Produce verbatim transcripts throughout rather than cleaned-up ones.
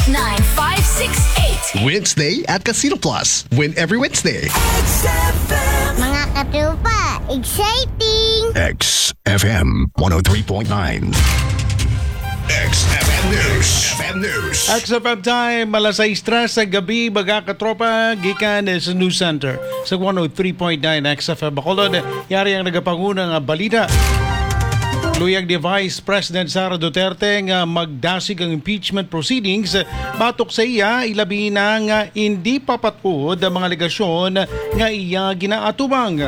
nine five six eight. Wednesday at Casino Plus. Win every Wednesday. Mga katupa, exciting! X F M one oh three point nine. X F M News. F M News. X F M time, alas sais sa gabi, baga katropa, gikan sa News Center. Sa one oh three point nine X F M Bacolod, yari ang nagapangunang balita. Luyag ni Vice President Sara Duterte nga magdasig ang impeachment proceedings batok sa iya ilabi na nga hindi papatod ang mga legasyon nga iya ginaatubang.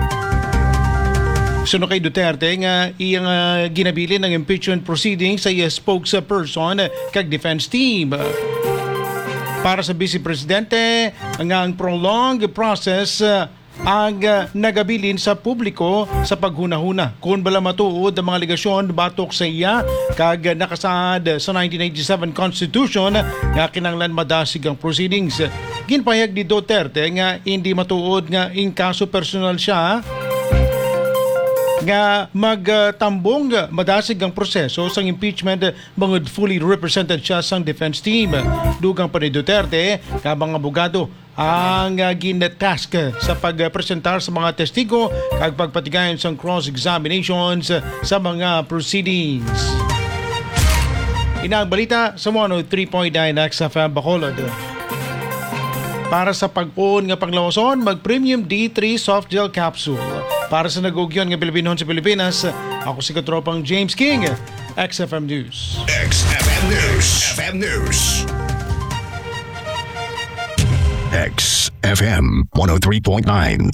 Suno kay Duterte nga iyang uh, ginabili ng impeachment proceedings sa iya spokesperson kag defense team. Para sa Vice Presidente, nga ang prolonged process uh, ang uh, nagabilin sa publiko sa paghunahuna kung bala matuod ang mga legasyon batok sa iya kag nakasaad sa nineteen eighty-seven Constitution nga kinanglan madasig ang proceedings. Ginpahayag ni Duterte nga hindi matuod nga in kaso personal siya nga magtambong uh, madasig ang proseso sa impeachment bangod fully represented siya sa defense team. Dugang pa ni Duterte kabang abogado ang uh, ginatask sa pagpresentar sa mga testigo kag pagpatigayon sa cross-examinations sa mga proceedings. Inaang balita sa one oh three point nine X F M Bacolod. Para sa pag-on nga panglawason, mag-Premium D three Soft Gel Capsule. Para sa nag-ugyon nga Pilipinhon sa Pilipinas, ako si katropang James King, X F M News. X F M News. F M News. X F M one oh three point nine.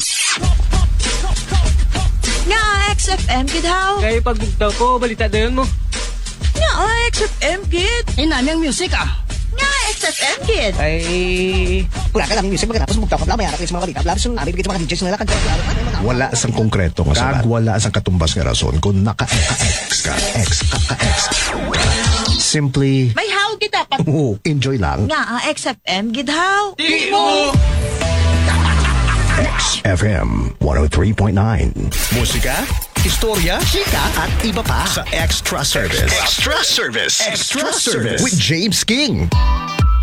Nga, X F M, kid how? Kaya pagbugtaw ko, balita dayon mo. Nga, X F M, kid. Eh, nami ang music ah. Nga, X F M, kid. Ay... Wala ka lang music, magkatapos bugtaw ka, may harap sa mga balita. Labas yung namin, bigit sa mga D Js nila. Wala sang konkreto nga sabat. Kag wala sang katumbas nga rason kung naka-X ka. X ka-X. Simply, May how kita pag... oh, enjoy lang. Nga, X F M, kid how? Di mo! X F M one oh three point nine. Musika, istorya, chika, at iba pa sa Extra Service. Extra Service. Extra Service with James King.